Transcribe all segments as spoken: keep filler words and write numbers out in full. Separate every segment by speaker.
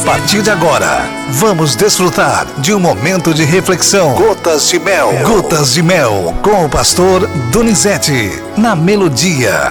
Speaker 1: partir de agora, vamos desfrutar de um momento de reflexão. Gotas de Mel. Gotas de Mel, com o pastor Donizete, na Melodia.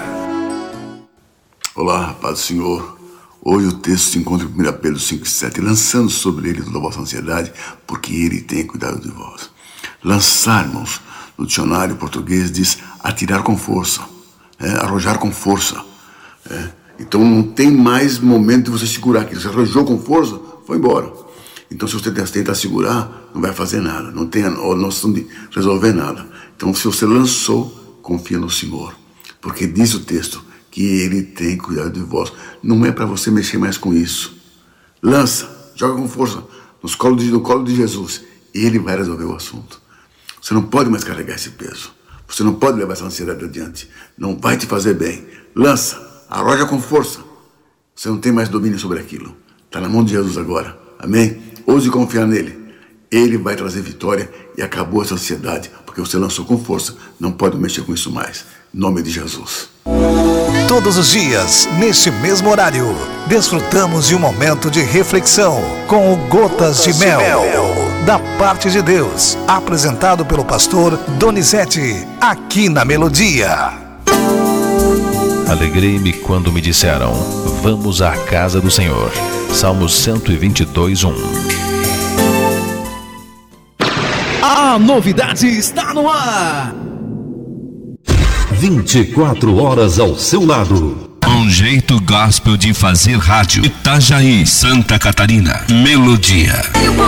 Speaker 2: Olá, paz do Senhor. Hoje o texto se encontra em primeira Pedro cinco, sete. Lançando sobre ele toda a vossa ansiedade, porque ele tem cuidado de vós. Lançar, irmãos, no dicionário português diz atirar com força, é, arrojar com força. É. Então não tem mais momento de você segurar aquilo. Você arrojou com força, foi embora. Então se você tentar segurar, não vai fazer nada. Não tem a noção de resolver nada. Então se você lançou, confia no Senhor. Porque diz o texto que ele tem cuidado de vós. Não é para você mexer mais com isso. Lança, joga com força nos colo de, no colo de Jesus. Ele vai resolver o assunto. Você não pode mais carregar esse peso. Você não pode levar essa ansiedade adiante. Não vai te fazer bem. Lança, arroja com força. Você não tem mais domínio sobre aquilo. Está na mão de Jesus agora. Amém? Ouse confiar nele. Ele vai trazer vitória e acabou essa ansiedade. Porque você lançou com força. Não pode mexer com isso mais. Em nome de Jesus.
Speaker 1: Todos os dias, neste mesmo horário, desfrutamos de um momento de reflexão com o Gotas de Mel, da parte de Deus, apresentado pelo pastor Donizete, aqui na Melodia.
Speaker 3: Alegrei-me quando me disseram, vamos à casa do Senhor. Salmos cento e vinte e dois, um.
Speaker 4: A novidade está no ar.
Speaker 5: vinte e quatro horas ao seu lado.
Speaker 6: Um jeito gospel de fazer rádio. Itajaí, Santa Catarina. Melodia.